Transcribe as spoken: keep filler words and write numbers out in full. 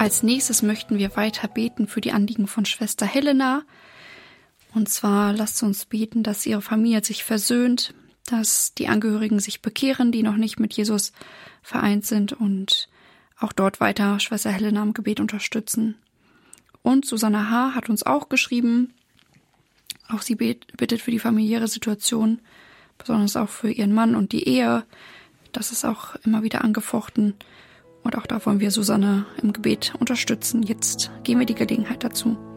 Als nächstes möchten wir weiter beten für die Anliegen von Schwester Helena. Und zwar lasst uns beten, dass ihre Familie sich versöhnt, dass die Angehörigen sich bekehren, die noch nicht mit Jesus vereint sind und auch dort weiter Schwester Helena im Gebet unterstützen. Und Susanne H. hat uns auch geschrieben, auch sie bittet für die familiäre Situation, besonders auch für ihren Mann und die Ehe. Das ist auch immer wieder angefochten. Und auch da wollen wir Susanne im Gebet unterstützen. Jetzt geben wir die Gelegenheit dazu.